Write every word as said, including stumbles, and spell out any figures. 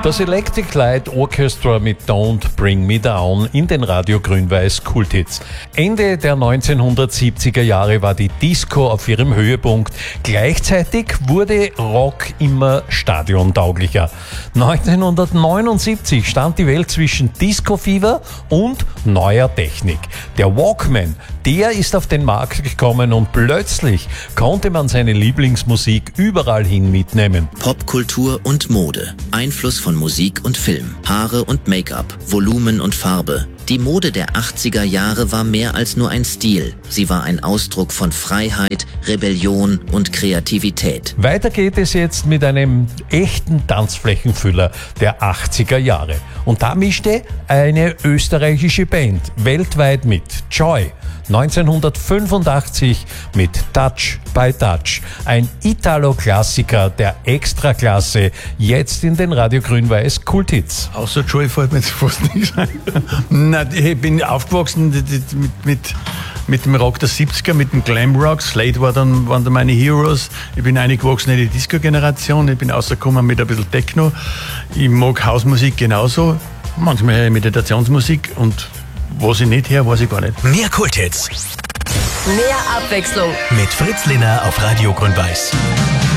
Das Electric Light Orchestra mit Don't Bring Me Down in den Radio Grün-Weiß Kulthits. Ende der neunzehnhundertsiebziger Jahre war die Disco auf ihrem Höhepunkt. Gleichzeitig wurde Rock immer stadiontauglicher. neunzehnhundertneunundsiebzig stand die Welt zwischen Disco-Fieber und neuer Technik. Der Walkman, der ist auf den Markt gekommen und plötzlich konnte man seine Lieblingsmusik überall hin mitnehmen. Popkultur und Mode. Einfluss von Musik und Film. Haare und Make-up. Volumen und Farbe. Die Mode der achtziger Jahre war mehr als nur ein Stil. Sie war ein Ausdruck von Freiheit, Rebellion und Kreativität. Weiter geht es jetzt mit einem echten Tanzflächenfüller der achtziger Jahre. Und da mischte eine österreichische Band weltweit mit. Joy. neunzehnhundertfünfundachtzig mit Touch by Touch. Ein Italo-Klassiker der Extraklasse, jetzt in den Radio Grün-Weiß Kulthits. Außer Joy fällt mir jetzt fast nichts ein. Nein, ich bin aufgewachsen mit, mit, mit dem Rock der siebziger, mit dem Glamrock. Slade war dann, waren dann meine Heroes. Ich bin eingewachsen in die Disco-Generation. Ich bin rausgekommen mit ein bisschen Techno. Ich mag Hausmusik genauso. Manchmal höre ich Meditationsmusik und was ich nicht her, weiß ich gar nicht. Mehr Kulthits. Mehr Abwechslung. Mit Fritz Linner auf Radio Grün-Weiß.